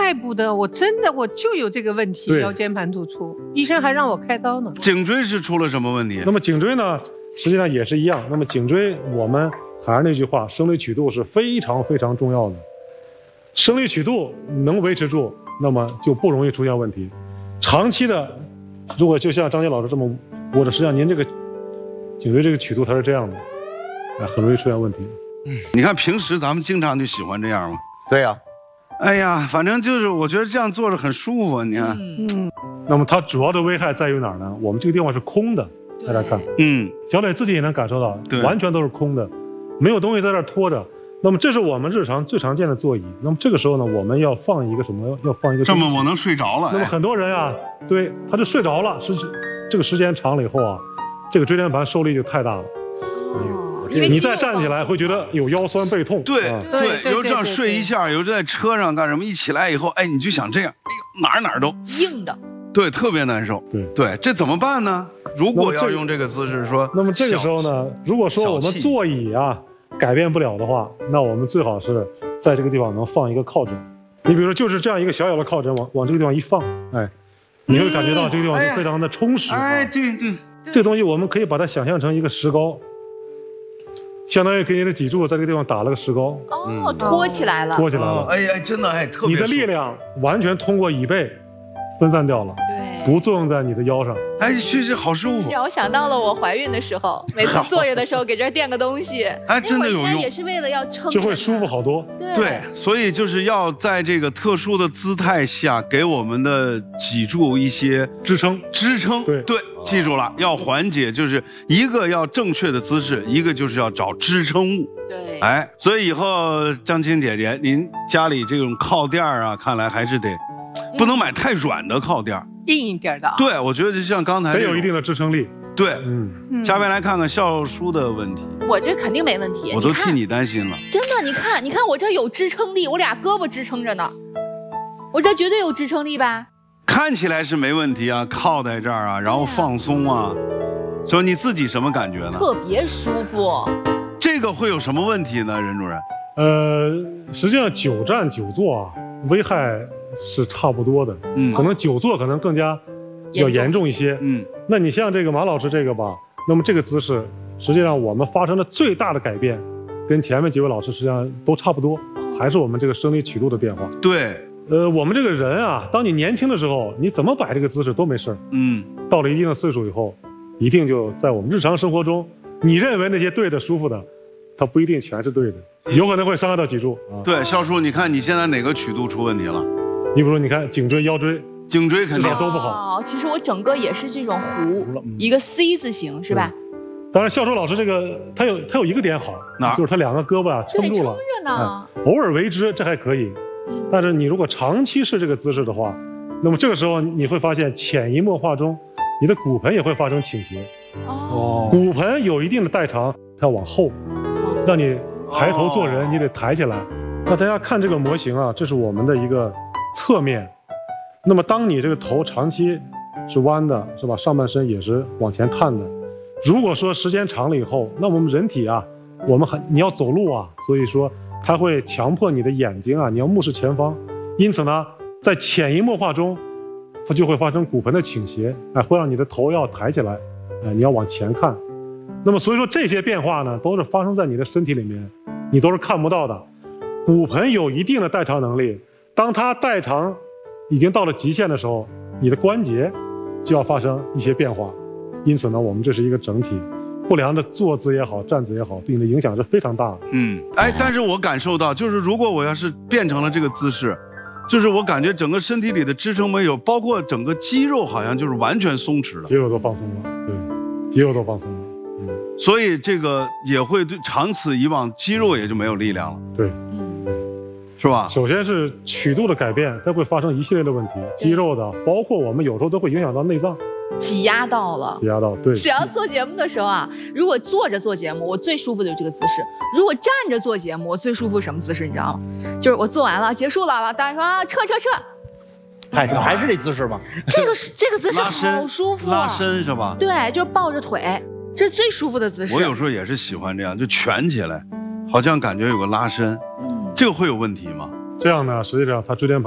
怪不得我就有这个问题，腰间盘突出，医生还让我开刀呢。 颈椎是出了什么问题？ 那么颈椎呢，实际上也是一样。那么颈椎我们还是那句话，生理曲度是非常非常重要的。生理曲度能维持住，那么就不容易出现问题。长期的，如果就像张杰老师这么握着，实际上您这个颈椎这个曲度它是这样的，很容易出现问题。 你看平时咱们经常就喜欢这样嘛。 对呀。 哎呀，反正就是我觉得这样坐着很舒服，你看。 那么它主要的危害在于哪儿呢？我们这个地方是空的，大家看，小磊自己也能感受到，完全都是空的，没有东西在这儿拖着。那么这是我们日常最常见的座椅。那么这个时候呢，我们要放一个什么？要放一个这么我能睡着了。 那么很多人啊，对，他就睡着了，这个时间长了以后啊，这个椎间盘受力就太大了。你再站起来会觉得有腰酸背痛。 对，有这样睡一下，有在车上干什么，一起来以后，哎，你就想这样，哎呦，哪儿都硬的。 对，特别难受。对，这怎么办呢？如果要用这个姿势说， 那么这个时候呢，如果说我们座椅啊改变不了的话，那我们最好是在这个地方能放一个靠枕。你比如说，就是这样一个小小的靠枕，往这个地方一放，哎，你会感觉到这个地方就非常的充实。 哎，对， 这个东西我们可以把它想象成一个石膏，相当于给你的脊柱在这个地方打了个石膏。 托起来了。 托起来了。 哎呀，真的特别。 你的力量完全通过椅背分散掉了。不作用在你的腰上， 哎，确实好舒服。 让我想到了我怀孕的时候，每次坐着的时候给这儿垫个东西， 哎，真的有用， 也是为了要撑， 就会舒服好多。 对，所以就是要在这个特殊的姿态下，给我们的脊柱一些支撑。 对，记住了，要缓解，就是一个要正确的姿势，一个就是要找支撑物。 对， 哎，所以以后张青姐姐，您家里这种靠垫啊，看来还是不能买太软的靠垫。 硬一点的。 对，我觉得就像刚才得有一定的支撑力。 对，下面来看看笑叔的问题。 我这肯定没问题， 我都替你担心了。 真的，你看我这有支撑力，我俩胳膊支撑着呢，我这绝对有支撑力吧？ 看起来是没问题啊，靠在这儿啊，然后放松啊，所以你自己什么感觉呢？ 特别舒服。 这个会有什么问题呢，任主任？ 实际上久站久坐啊，危害是差不多的，可能久坐可能更加要严重一些。那你像这个马老师这个吧，那么这个姿势，实际上我们发生的最大的改变，跟前面几位老师实际上都差不多，还是我们这个生理曲度的变化。 对， 我们这个人啊，当你年轻的时候，你怎么摆这个姿势都没事儿。到了一定的岁数以后，一定就在我们日常生活中，你认为那些对的、舒服的，它不一定全是对的，有可能会伤害到脊柱。 对，笑叔，你看你现在哪个曲度出问题了？ 你比如说，你看颈椎、腰椎， 颈椎肯定都不好。 其实我整个也是这种弧，一个 C 字形，是吧？ 当然，笑叔老师这个他有一个点好，就是他两个胳膊啊撑住了， 撑着呢。 偶尔为之这还可以，但是你如果长期是这个姿势的话，那么这个时候你会发现潜移默化中，你的骨盆也会发生倾斜。骨盆有一定的代偿，它要往后，让你抬头做人，你得抬起来。那大家看这个模型啊，这是我们的一个侧面。那么当你这个头长期是弯的，是吧？上半身也是往前探的。如果说时间长了以后，那我们人体啊，你要走路啊，所以说它会强迫你的眼睛啊，你要目视前方。因此呢，在潜移默化中，就会发生骨盆的倾斜，会让你的头要抬起来，你要往前看。那么所以说这些变化呢，都是发生在你的身体里面，你都是看不到的。骨盆有一定的代偿能力，当它代偿已经到了极限的时候，你的关节就要发生一些变化。因此呢，我们这是一个整体，不良的坐姿也好，站姿也好，对你的影响是非常大的。 但是我感受到，就是如果我要是变成了这个姿势，就是我感觉整个身体里的支撑没有，包括整个肌肉好像就是完全松弛了， 肌肉都放松了，对，肌肉都放松了。 所以这个也会对长此以往，肌肉也就没有力量了。 对。 是吧？ 首先是曲度的改变，它会发生一系列的问题，肌肉的，包括我们有时候都会影响到内脏， 挤压到了。 挤压到，对。 只要做节目的时候啊，如果坐着做节目，我最舒服的就是这个姿势；如果站着做节目，我最舒服什么姿势？你知道吗？就是我做完了，结束了，大家说啊，撤。 还是这姿势吗？ 这个姿势好舒服， 拉伸是吧？ 对，就抱着腿，这是最舒服的姿势。 我有时候也是喜欢这样，就蜷起来，好像感觉有个拉伸。这个会有问题吗？ 这样呢，实际上它椎间盘